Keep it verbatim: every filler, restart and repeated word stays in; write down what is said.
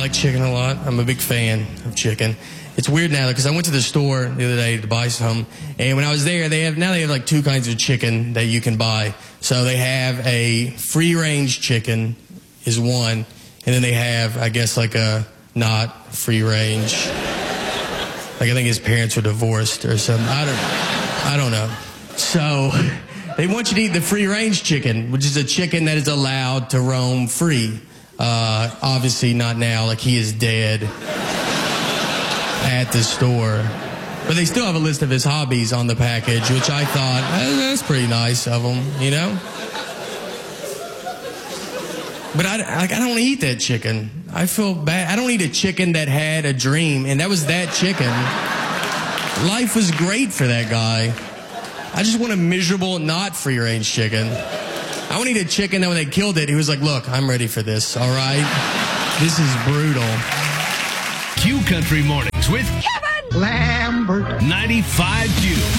like chicken a lot. I'm a big fan of chicken. It's weird now because I went to the store the other day to buy some, and when I was there, they have now they have like two kinds of chicken that you can buy. So they have a free-range chicken is one, and then they have, I guess, like a not free-range. Like I think his parents were divorced or something. I don't, I don't know. So they want you to eat the free-range chicken, which is a chicken that is allowed to roam free. Uh, obviously not now, like he is dead at the store. But they still have a list of his hobbies on the package, which I thought, eh, that's pretty nice of him, you know? But I, I, I don't want to eat that chicken. I feel bad. I don't eat a chicken that had a dream, and that was that chicken. Life was great for that guy. I just want a miserable, not free-range chicken. I want to eat a chicken that when they killed it, he was like, look, I'm ready for this, all right? This is brutal. Q Country Mornings with Kevin Lambert. ninety-five Q.